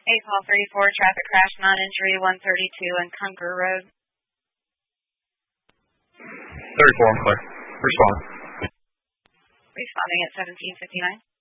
8 call 34, traffic crash, non-injury, 132 on Conquer Road. 34, I'm clear. Respond. Responding at 1759.